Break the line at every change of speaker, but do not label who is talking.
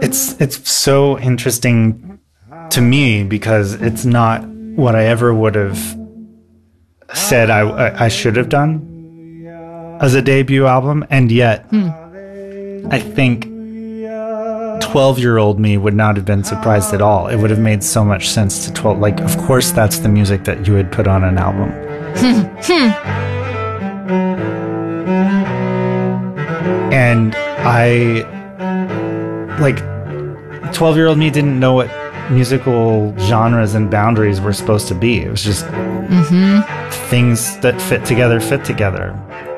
it's so interesting to me because it's not what I ever would have said I should have done as a debut album, and yet I think 12-year-old me would not have been surprised at all. It would have made so much sense to 12. Like, of course, that's the music that you would put on an album. And I, like, 12-year-old me didn't know what musical genres and boundaries were supposed to be. It was just things that fit together.